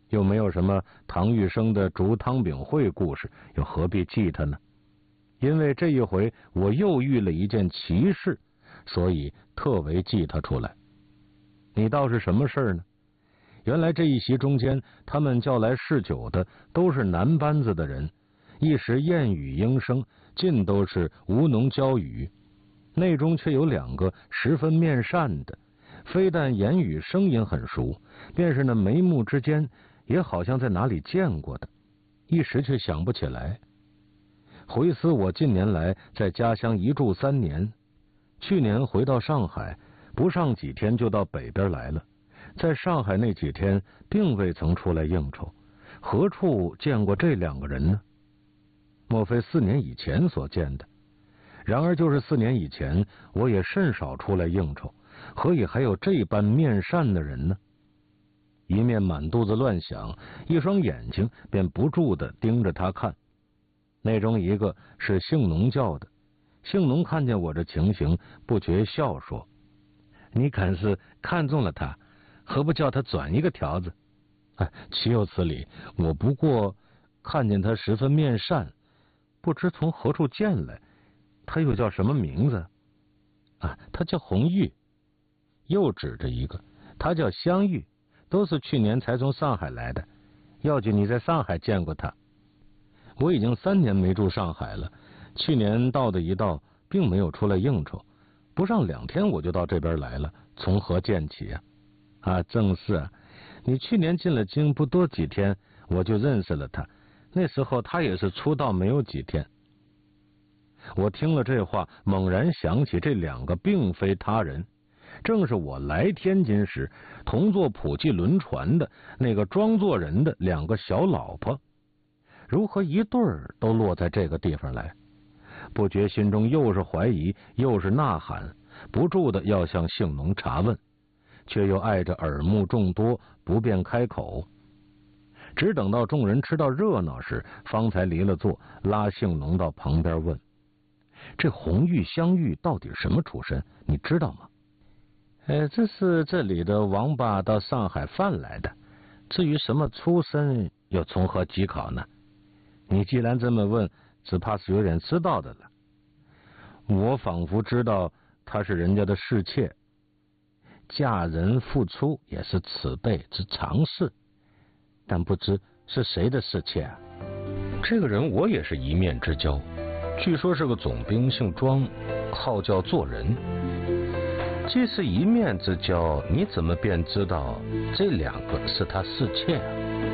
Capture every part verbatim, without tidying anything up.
又没有什么唐玉生的竹汤饼会故事，又何必记他呢？因为这一回我又遇了一件奇事，所以特为记他出来。你道是什么事呢？原来这一席中间，他们叫来侍酒的都是南班子的人，一时燕语莺声，尽都是吴侬娇语，内中却有两个十分面善的，非但言语声音很熟，便是那眉目之间也好像在哪里见过的，一时却想不起来。回思我近年来在家乡一住三年，去年回到上海，不上几天就到北边来了，在上海那几天并未曾出来应酬，何处见过这两个人呢？莫非四年以前所见的？然而就是四年以前，我也甚少出来应酬，何以还有这般面善的人呢？一面满肚子乱想，一双眼睛便不住地盯着他看。那中一个是姓农叫的，姓农看见我这情形，不觉笑说：“你敢是看中了他，何不叫他转一个条子？”哎，岂有此理！我不过看见他十分面善，不知从何处见来。他又叫什么名字？啊，他叫红玉。又指着一个，他叫香玉，都是去年才从上海来的。要紧你在上海见过他。我已经三年没住上海了，去年到的一到，并没有出来应酬，不上两天我就到这边来了，从何见起啊？啊，正是啊，你去年进了京不多几天，我就认识了他，那时候他也是出道没有几天。我听了这话，猛然想起这两个并非他人，正是我来天津时同坐普济轮船的那个装作人的两个小老婆，如何一对儿都落在这个地方来？不觉心中又是怀疑又是呐喊，不住的要向姓农查问，却又碍着耳目众多，不便开口。只等到众人吃到热闹时，方才离了座，拉姓农到旁边问：“这红玉香玉到底什么出身？你知道吗？”呃，这是这里的王八到上海贩来的，至于什么出身，又从何稽考呢？你既然这么问，只怕是有点知道的了。我仿佛知道她是人家的侍妾，嫁人复出也是此辈之常事，但不知是谁的侍妾啊？这个人我也是一面之交，据说是个总兵，姓庄，号叫做人。既是一面之交，你怎么便知道这两个是他侍妾啊？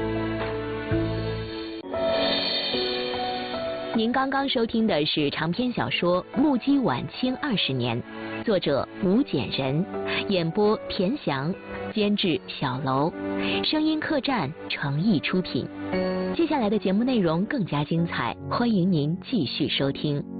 您刚刚收听的是长篇小说《目击晚清二十年》，作者吴简人，演播田翔，监制小楼，声音客栈诚意出品。接下来的节目内容更加精彩，欢迎您继续收听。